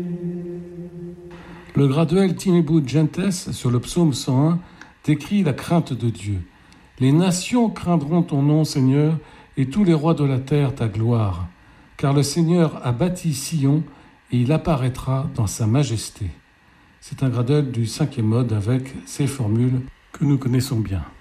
Le graduel Timebud Gentes sur le psaume 101 décrit la crainte de Dieu. Les nations craindront ton nom, Seigneur, et tous les rois de la terre ta gloire. Car le Seigneur a bâti Sion et il apparaîtra dans sa majesté. C'est un graduel du 5e mode avec ces formules que nous connaissons bien.